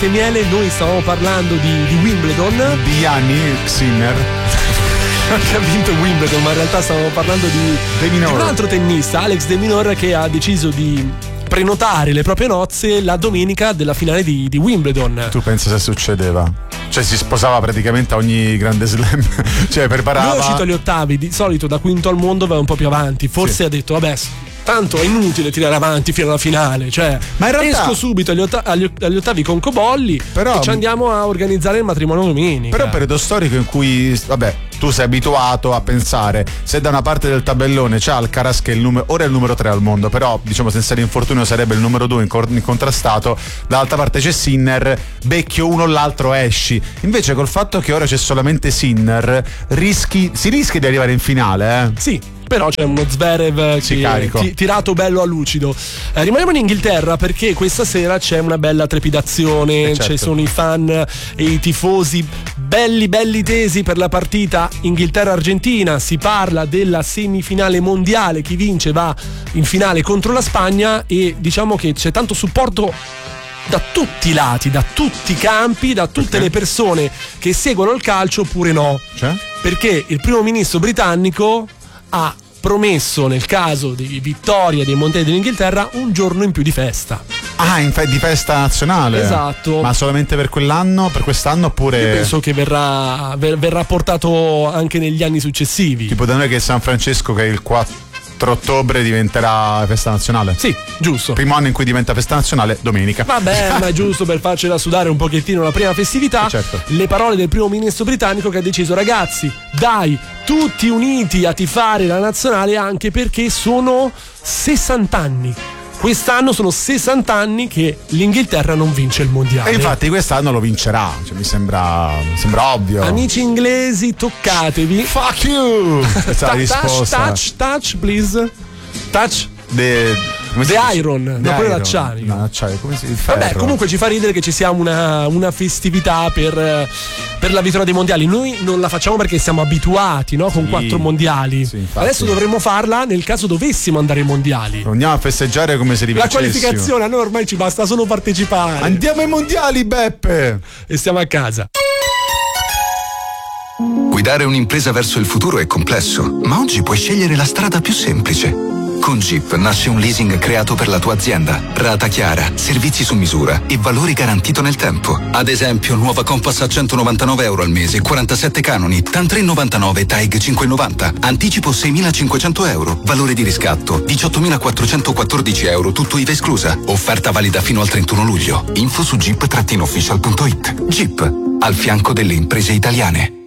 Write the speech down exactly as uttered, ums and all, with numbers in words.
e miele, noi stavamo parlando di, di Wimbledon, di Yannick Sinner che ha vinto Wimbledon, ma in realtà stavamo parlando di, di un altro tennista, Alex De Minaur, che ha deciso di prenotare le proprie nozze la domenica della finale di, di Wimbledon. Tu pensa se succedeva? Cioè si sposava praticamente a ogni grande slam. Cioè preparava. Lui è uscito agli ottavi, di solito da quinto al mondo va un po' più avanti. Forse sì. ha detto vabbè, tanto è inutile tirare avanti fino alla finale, cioè ma in realtà esco subito agli, otta- agli, agli ottavi con Cobolli, però, e ci andiamo a organizzare il matrimonio domenica. Però è un periodo storico in cui vabbè, tu sei abituato a pensare, se da una parte del tabellone c'è Alcaraz che è il numero, ora è il numero tre al mondo, però diciamo senza l'infortunio sarebbe il numero due incontrastato, dall'altra parte c'è Sinner, becchio uno o l'altro esci. Invece col fatto che ora c'è solamente Sinner, rischi si rischia di arrivare in finale, eh? Sì. Però c'è uno Zverev sì, che ti, tirato bello a lucido. Eh, rimaniamo in Inghilterra perché questa sera c'è una bella trepidazione, eh certo. Ci sono i fan e i tifosi belli belli tesi per la partita Inghilterra-Argentina. Si parla della semifinale mondiale, chi vince va in finale contro la Spagna, e diciamo che c'è tanto supporto da tutti i lati, da tutti i campi, da tutte perché? le persone che seguono il calcio oppure no. Cioè? Perché il primo ministro britannico ha promesso, nel caso di vittoria dei mondiali dell'Inghilterra, un giorno in più di festa. Ah, in fe- di festa nazionale? Esatto. Ma solamente per quell'anno, per quest'anno, oppure? Io penso che verrà, ver- verrà portato anche negli anni successivi. Tipo da noi che San Francesco, che è il quattro ottobre diventerà festa nazionale. Sì, giusto. Primo anno in cui diventa festa nazionale, domenica. Vabbè, ma è giusto per farcela sudare un pochettino la prima festività. Certo. Le parole del primo ministro britannico, che ha deciso: ragazzi, dai, tutti uniti a tifare la nazionale, anche perché sono sessanta anni. Quest'anno sono sessanta anni che l'Inghilterra non vince il mondiale. E infatti quest'anno lo vincerà, cioè, mi sembra mi sembra ovvio. Amici inglesi, toccatevi. Fuck you. Questa è la risposta. Touch, touch, please. Touch. The, The Iron, The no, quello Iron. l'acciaio. No, l'acciaio, come si dice? Vabbè, comunque ci fa ridere che ci sia una, una festività per, per la vittoria dei mondiali. Noi non la facciamo perché siamo abituati, no? Con sì, quattro mondiali. Sì, adesso dovremmo farla nel caso dovessimo andare ai mondiali. Andiamo a festeggiare come se rivincessimo. La qualificazione, a noi ormai ci basta solo partecipare. Andiamo ai mondiali, Beppe! E stiamo a casa. Guidare un'impresa verso il futuro è complesso, ma oggi puoi scegliere la strada più semplice. Con Jeep nasce un leasing creato per la tua azienda. Rata chiara, servizi su misura e valore garantito nel tempo. Ad esempio, nuova Compass a centonovantanove euro al mese, quarantasette canoni, TAN tre virgola novantanove, T A E G cinque virgola novanta. Anticipo seimilacinquecento euro. Valore di riscatto diciottomilaquattrocentoquattordici euro, tutto I V A esclusa. Offerta valida fino al trentuno luglio. Info su jeep official punto it. Jeep, al fianco delle imprese italiane.